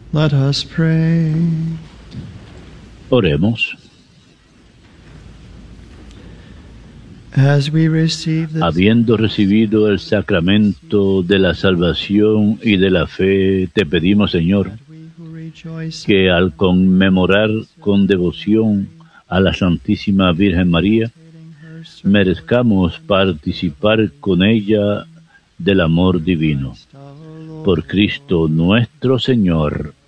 Let us pray. Oremos. As we receive the Habiendo recibido el sacramento de la salvación y de la fe, te pedimos, Señor, we who rejoice que al conmemorar con devoción a la Santísima Virgen María, in her service, merezcamos participar con ella del amor divino. Por Cristo nuestro Señor.